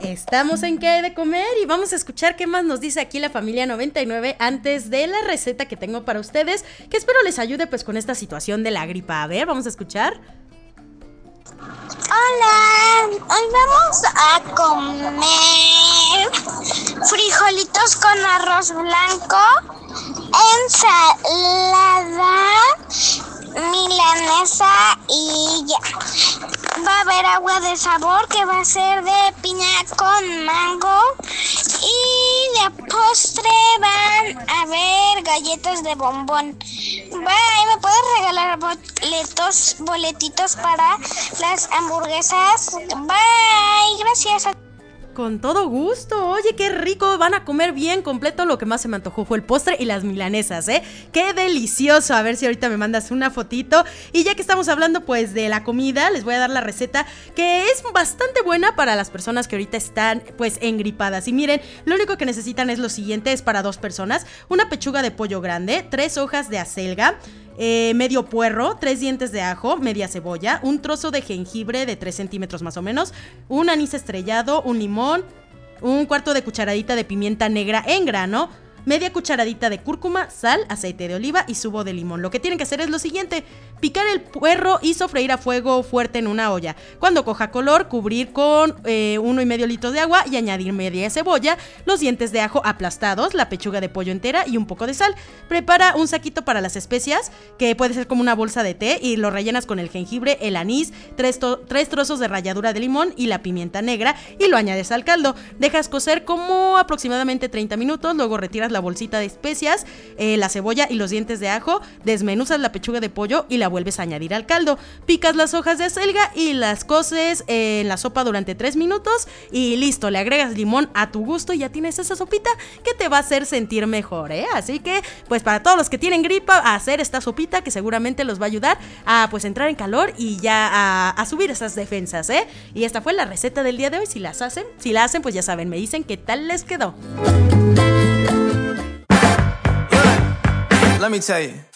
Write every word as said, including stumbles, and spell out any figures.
Estamos en ¿Qué hay de comer? Y vamos a escuchar qué más nos dice aquí la familia noventa y nueve antes de la receta que tengo para ustedes, que espero les ayude pues con esta situación de la gripa. A ver, vamos a escuchar. Hola, hoy vamos a comer frijolitos con arroz blanco, ensalada, milanesa y ya. Va a haber agua de sabor que va a ser de piña con mango y de postre van a haber galletas de bombón. Bye, ¿me puedes regalar boletos, boletitos para las hamburguesas? Bye, gracias. Con todo gusto, oye, qué rico, van a comer bien completo. Lo que más se me antojó fue el postre y las milanesas, ¿eh? ¡Qué delicioso! A ver si ahorita me mandas una fotito. Y ya que estamos hablando pues de la comida, les voy a dar la receta que es bastante buena para las personas que ahorita están pues engripadas. Y miren, lo único que necesitan es lo siguiente, es para dos personas: una pechuga de pollo grande, tres hojas de acelga, Eh, medio puerro, tres dientes de ajo, media cebolla, un trozo de jengibre de tres centímetros más o menos, un anís estrellado, un limón, un cuarto de cucharadita de pimienta negra en grano, media cucharadita de cúrcuma, sal, aceite de oliva y zumo de limón. Lo que tienen que hacer es lo siguiente: picar el puerro y sofreír a fuego fuerte en una olla. Cuando coja color, cubrir con eh, uno y medio litros de agua y añadir media cebolla, los dientes de ajo aplastados, la pechuga de pollo entera y un poco de sal. Prepara un saquito para las especias, que puede ser como una bolsa de té, y lo rellenas con el jengibre, el anís, tres, to- tres trozos de ralladura de limón y la pimienta negra, y lo añades al caldo. Dejas cocer como aproximadamente treinta minutos, luego retiras la bolsita de especias, eh, la cebolla y los dientes de ajo, desmenuzas la pechuga de pollo y la vuelves a añadir al caldo. Picas las hojas de acelga y las coces eh, en la sopa durante tres minutos y listo. Le agregas limón a tu gusto y ya tienes esa sopita que te va a hacer sentir mejor, ¿eh? Así que, pues para todos los que tienen gripa, a hacer esta sopita que seguramente los va a ayudar a pues entrar en calor y ya a, a subir esas defensas, ¿eh? Y esta fue la receta del día de hoy. Si las hacen, si la hacen, pues ya saben, me dicen qué tal les quedó. Let me tell you.